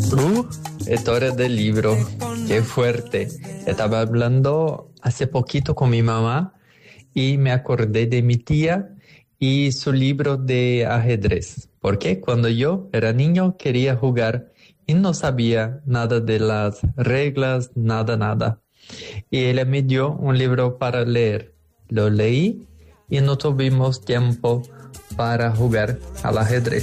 Historia del libro, qué fuerte. Estaba hablando hace poquito con mi mamá y me acordé de mi tía y su libro de ajedrez. Porque cuando yo era niño quería jugar y no sabía nada de las reglas, nada. Y ella me dio un libro para leer. Lo leí y no tuvimos tiempo para jugar al ajedrez.